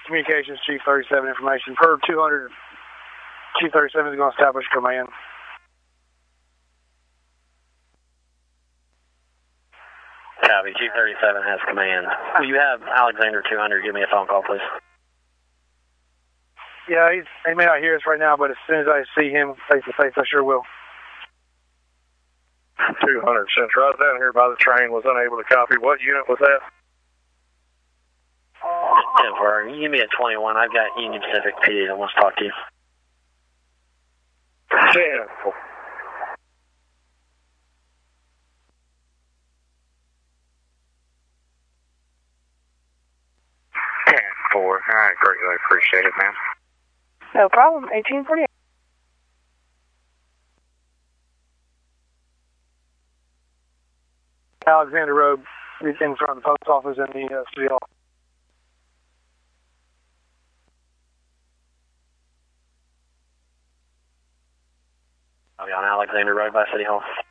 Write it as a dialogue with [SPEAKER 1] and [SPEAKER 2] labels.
[SPEAKER 1] communications, Chief 37 information. Per 200, Chief 37 is going to establish command.
[SPEAKER 2] Copy, Chief 37 has command. Will you have Alexander 200 give me a phone call, please?
[SPEAKER 1] Yeah, he may not hear us right now, but as soon as I see him face to face, I sure will.
[SPEAKER 3] 200, since right down here by the train was unable to copy. What unit was that?
[SPEAKER 2] 10-4, you give me a 21. I've got Union Pacific PD that wants to talk to you.
[SPEAKER 3] 10-4. I greatly appreciate it, man.
[SPEAKER 4] No problem. 1848.
[SPEAKER 1] Alexander Road is in front of the post office in the city hall.
[SPEAKER 2] I'll be on Alexander Road by City Hall.